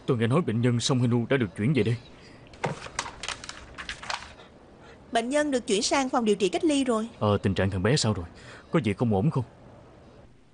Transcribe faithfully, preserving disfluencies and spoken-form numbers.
Tôi nghe nói bệnh nhân Song Henu đã được chuyển về đây. Bệnh nhân được chuyển sang phòng điều trị cách ly rồi. Ờ tình trạng thằng bé sao rồi? Có gì không ổn không?